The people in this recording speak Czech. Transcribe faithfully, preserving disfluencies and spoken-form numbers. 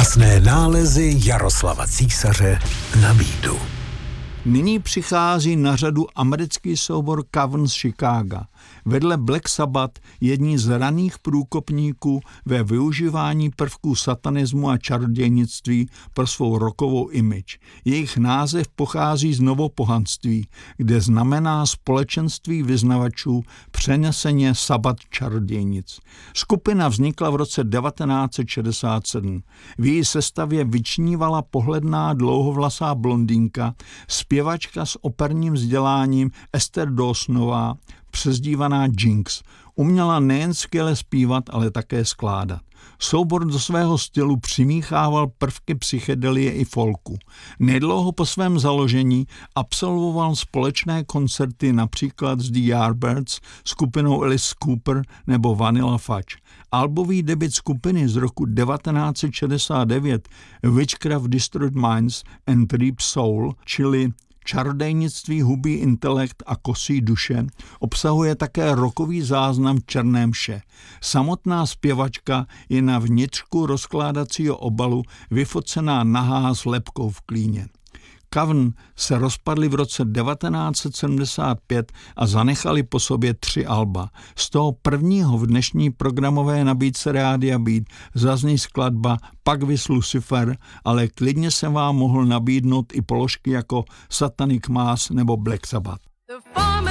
Krásné nálezy Jaroslava Císaře na beatu. Nyní přichází na řadu americký soubor Cavern z Chicaga. Vedle Black Sabbath jedni z raných průkopníků ve využívání prvků satanismu a čarodějnictví pro svou rockovou image. Jejich název pochází z novopohanství, kde znamená společenství vyznavačů přeneseně sabat čarodějnic. Skupina vznikla v roce devatenáct set šedesát sedm. V její sestavě vyčnívala pohledná dlouhovlasá blondýnka, zpěvačka s operním vzděláním Esther Dawsonová, přezdívaná Jinx. Uměla nejen skvěle zpívat, ale také skládat. Soubor do svého stylu přimíchával prvky psychedelie i folku. Nedlouho po svém založení absolvoval společné koncerty například s The Yardbirds, skupinou Alice Cooper nebo Vanilla Fudge. Albový debut skupiny z roku devatenáct set šedesát devět Witchcraft Destroyed Minds and Reap Soul, čili Čarodejnictví hubí intelekt a kosí duše, obsahuje také rockový záznam Černé mše. Samotná zpěvačka je na vnitřku rozkládacího obalu vyfocená nahá s lebkou v klíně. Cavern se rozpadli v roce devatenáct set sedmdesát pět a zanechali po sobě tři alba. Z toho prvního v dnešní programové nabídce Rádia Beat zazní skladba Pak vis Lucifer, ale klidně jsem vám mohl nabídnout i položky jako Satanic Mass nebo Black Sabbath.